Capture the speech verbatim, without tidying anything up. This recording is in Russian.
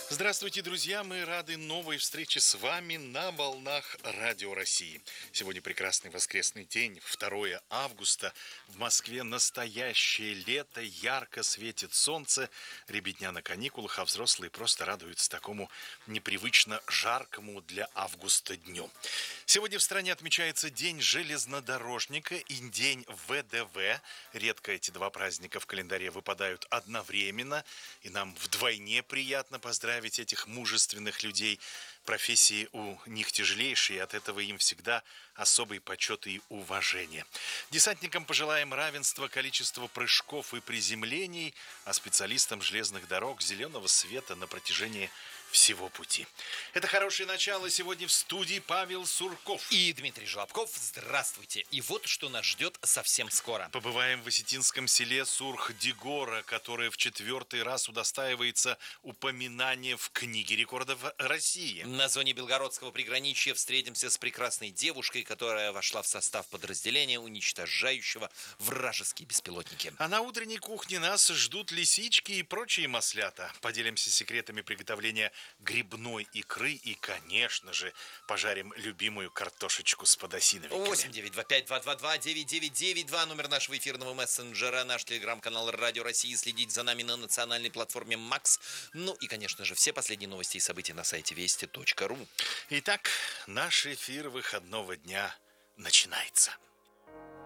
Здравствуйте, друзья! Мы рады новой встрече с вами на волнах Радио России. Сегодня прекрасный воскресный день, второе августа. В Москве настоящее лето, ярко светит солнце. Ребятня на каникулах, а взрослые просто радуются такому непривычно жаркому для августа дню. Сегодня в стране отмечается День железнодорожника и День вэ дэ вэ. Редко эти два праздника в календаре выпадают одновременно, и нам вдвойне приятно поздравить этих мужественных людей. Профессии у них тяжелейшие, и от этого им всегда особый почет и уважение. Десантникам пожелаем равенства количества прыжков и приземлений, а специалистам железных дорог зеленого света на протяжении всего пути. Это хорошее начало. Сегодня в студии Павел Сурков и Дмитрий Жлобков. Здравствуйте. И вот что нас ждет совсем скоро. Побываем в осетинском селе Сурх-Дигора, которое в четвертый раз удостаивается упоминания в Книге рекордов России. На зоне Белгородского приграничья встретимся с прекрасной девушкой, которая вошла в состав подразделения, уничтожающего вражеские беспилотники. А на утренней кухне нас ждут лисички и прочие маслята. Поделимся секретами приготовления грибной икры и, конечно же, пожарим любимую картошечку с подосиновиками. восемь девять два пять два два два девять девять девять два номер нашего эфирного мессенджера, наш телеграм-канал Радио России. Следить за нами на национальной платформе Макс. Ну и, конечно же, все последние новости и события на сайте вести точка ру. Итак, наш эфир выходного дня начинается.